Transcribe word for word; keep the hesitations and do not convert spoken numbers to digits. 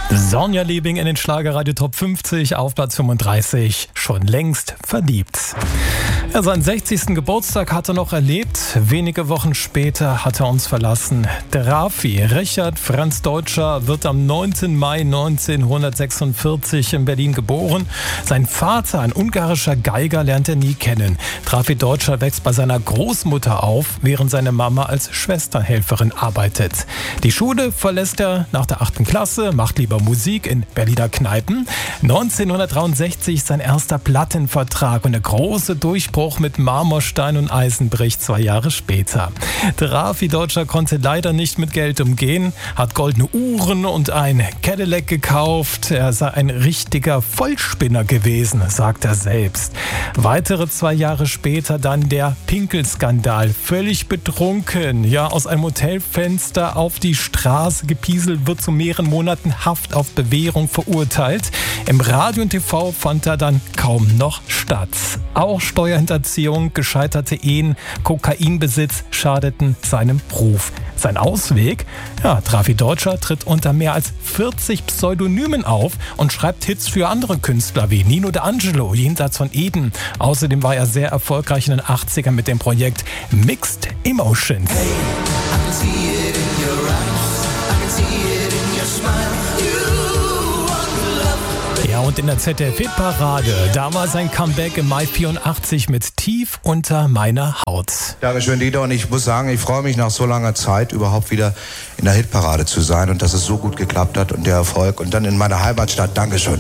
Sonja Liebing in den Schlagerradio Top fünfzig auf Platz fünfunddreißig, schon längst verliebt. Ja, seinen sechzigsten Geburtstag hat er noch erlebt. Wenige Wochen später hat er uns verlassen. Der Raffi Richard Franz Deutscher wird am neunten Mai neunzehnhundertsechsundvierzig in Berlin geboren. Sein Vater, ein ungarischer Geiger, lernt er nie kennen. Raffi Deutscher wächst bei seiner Großmutter auf, während seine Mama als Schwesterhelferin arbeitet. Die Schule verlässt er nach der achten Klasse, macht lieber Musik in Berliner Kneipen. neunzehnhundertdreiundsechzig sein erster Plattenvertrag und der große Durchbruch mit Marmorstein und Eisen bricht zwei Jahre später. Der Raffi Deutscher konnte leider nicht mit Geld umgehen, hat goldene Uhren und ein Cadillac gekauft. Er sei ein richtiger Vollspinner gewesen, sagt er selbst. Weitere zwei Jahre später dann der Pinkelskandal. Völlig betrunken, ja, aus einem Hotelfenster auf die Straße gepieselt, wird zu mehreren Monaten Haft auf Bewährung verurteilt. Im Radio und T V fand er dann kaum noch statt. Auch Steuerhinterziehung, gescheiterte Ehen, Kokainbesitz schadeten seinem Ruf. Sein Ausweg? Ja, Raffi Deutscher tritt unter mehr als vierzig Pseudonymen auf und schreibt Hits für andere Künstler wie Nino D'Angelo, Jenseits von Eden. Außerdem war er sehr erfolgreich in den achtzigern mit dem Projekt Mixed Emotions. Hey, I can see it in your eyes. I can see it in your smile. Ja, und in der Z D F-Hitparade, da war sein Comeback im Mai vierundachtzig mit Tief unter meiner Haut. Dankeschön, Dieter, und ich muss sagen, ich freue mich nach so langer Zeit überhaupt wieder in der Hitparade zu sein und dass es so gut geklappt hat und der Erfolg und dann in meiner Heimatstadt. Dankeschön.